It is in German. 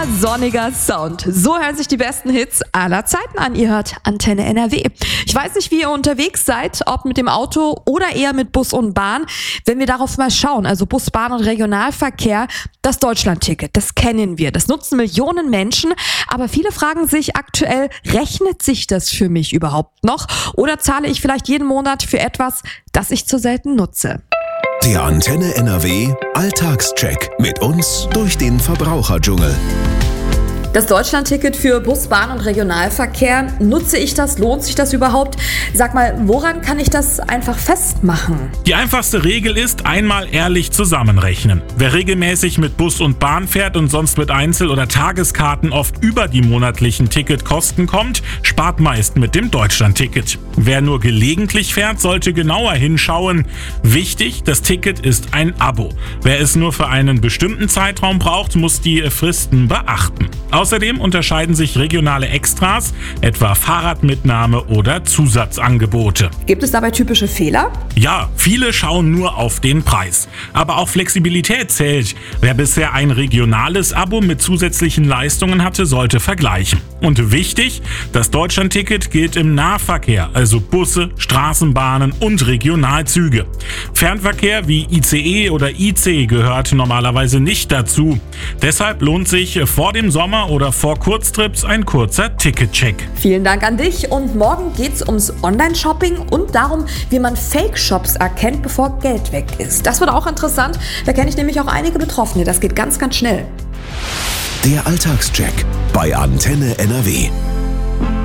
sonniger Sound. So hören sich die besten Hits aller Zeiten an. Ihr hört Antenne NRW. Ich weiß nicht, wie ihr unterwegs seid, ob mit dem Auto oder eher mit Bus und Bahn. Wenn wir darauf mal schauen, also Bus, Bahn und Regionalverkehr, das Deutschlandticket, das kennen wir. Das nutzen Millionen Menschen. Aber viele fragen sich aktuell, rechnet sich das für mich überhaupt noch? Oder zahle ich vielleicht jeden Monat für etwas, das ich zu selten nutze? Der Antenne NRW Alltagscheck mit uns durch den Verbraucherdschungel. Das Deutschlandticket für Bus, Bahn und Regionalverkehr, nutze ich das? Lohnt sich das überhaupt? Sag mal, woran kann ich das einfach festmachen? Die einfachste Regel ist, einmal ehrlich zusammenrechnen. Wer regelmäßig mit Bus und Bahn fährt und sonst mit Einzel- oder Tageskarten oft über die monatlichen Ticketkosten kommt, spart meist mit dem Deutschlandticket. Wer nur gelegentlich fährt, sollte genauer hinschauen. Wichtig, das Ticket ist ein Abo. Wer es nur für einen bestimmten Zeitraum braucht, muss die Fristen beachten. Außerdem unterscheiden sich regionale Extras, etwa Fahrradmitnahme oder Zusatzangebote. Gibt es dabei typische Fehler? Ja, viele schauen nur auf den Preis. Aber auch Flexibilität zählt. Wer bisher ein regionales Abo mit zusätzlichen Leistungen hatte, sollte vergleichen. Und wichtig, das Deutschlandticket gilt im Nahverkehr, also Busse, Straßenbahnen und Regionalzüge. Fernverkehr wie ICE oder IC gehört normalerweise nicht dazu. Deshalb lohnt sich vor dem Sommer oder vor Kurztrips ein kurzer Ticketcheck. Vielen Dank an dich und morgen geht's ums Online-Shopping und darum, wie man Fake-Shops erkennt, bevor Geld weg ist. Das wird auch interessant, da kenne ich nämlich auch einige Betroffene, das geht ganz, ganz schnell. Der Alltagscheck bei Antenne NRW.